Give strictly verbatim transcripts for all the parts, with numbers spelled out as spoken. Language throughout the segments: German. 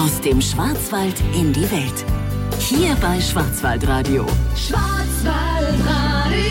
Aus dem Schwarzwald in die Welt. Hier bei Schwarzwaldradio. Schwarzwaldradio.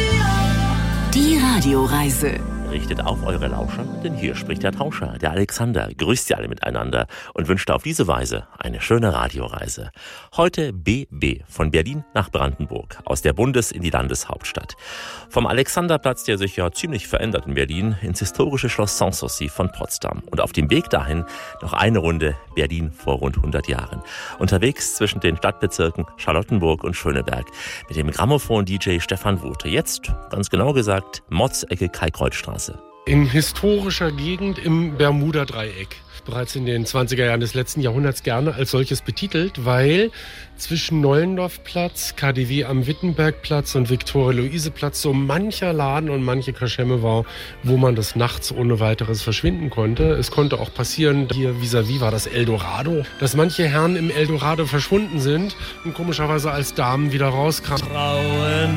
Die Radioreise. Richtet auf eure Lauscher, denn hier spricht der Tauscher, der Alexander, grüßt sie alle miteinander und wünscht auf diese Weise eine schöne Radioreise. Heute B B von Berlin nach Brandenburg, aus der Bundes- in die Landeshauptstadt. Vom Alexanderplatz, der sich ja ziemlich verändert in Berlin, ins historische Schloss Sanssouci von Potsdam. Und auf dem Weg dahin noch eine Runde Berlin vor rund hundert Jahren. Unterwegs zwischen den Stadtbezirken Charlottenburg und Schöneberg mit dem Grammophon-D J Stefan Wote. Jetzt, ganz genau gesagt, Motzecke Kalkkreuzstraße. In historischer Gegend im Bermuda-Dreieck. Bereits in den zwanziger Jahren des letzten Jahrhunderts gerne als solches betitelt, weil zwischen Nollendorfplatz, K D W am Wittenbergplatz und Viktoria-Luise-Platz so mancher Laden und manche Kaschemme war, wo man das nachts ohne weiteres verschwinden konnte. Es konnte auch passieren, hier vis-à-vis war das Eldorado, dass manche Herren im Eldorado verschwunden sind und komischerweise als Damen wieder rauskamen. Frauen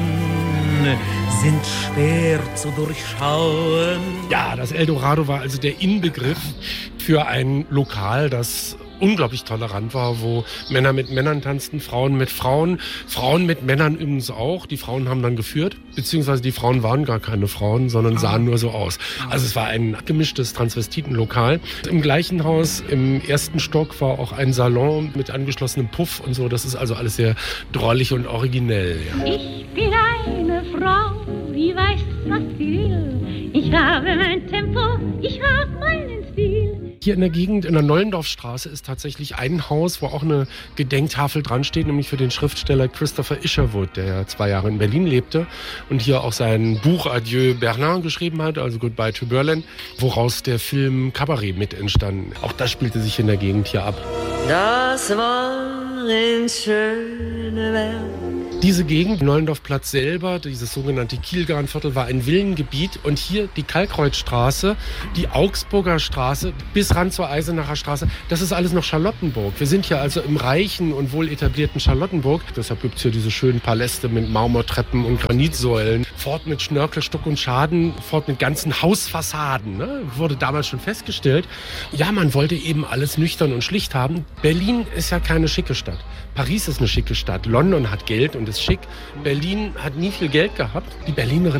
sind schwer zu durchschauen. Ja, das Eldorado war also der Inbegriff für ein Lokal, das unglaublich tolerant war, wo Männer mit Männern tanzten, Frauen mit Frauen, Frauen mit Männern übrigens auch. Die Frauen haben dann geführt, beziehungsweise die Frauen waren gar keine Frauen, sondern sahen nur so aus. Also es war ein gemischtes Transvestitenlokal. Im gleichen Haus, im ersten Stock, war auch ein Salon mit angeschlossenem Puff und so. Das ist also alles sehr drollig und originell. Ja. Ich bin eine Frau, die weiß, was sie will. Ich habe mein Tempo, ich habe meinen Stil. Hier in der Gegend, in der Nollendorfstraße, ist tatsächlich ein Haus, wo auch eine Gedenktafel dran steht, nämlich für den Schriftsteller Christopher Isherwood, der ja zwei Jahre in Berlin lebte und hier auch sein Buch Adieu Berlin geschrieben hat, also Goodbye to Berlin, woraus der Film Cabaret mit entstanden. Auch das spielte sich in der Gegend hier ab. Das war in Schöneberg. Diese Gegend, Nollendorfplatz selber, dieses sogenannte Kielgarnviertel, war ein Villengebiet und hier die Kalkkreuzstraße, die Augsburger Straße bis ran zur Eisenacher Straße, das ist alles noch Charlottenburg. Wir sind hier also im reichen und wohl etablierten Charlottenburg. Deshalb gibt es hier diese schönen Paläste mit Marmortreppen und Granitsäulen. Fort mit Schnörkel, Stuck und Schaden, fort mit ganzen Hausfassaden. Ne? Wurde damals schon festgestellt. Ja, man wollte eben alles nüchtern und schlicht haben. Berlin ist ja keine schicke Stadt. Paris ist eine schicke Stadt. London hat Geld und ist schick. Berlin hat nie viel Geld gehabt. Die Berlinerin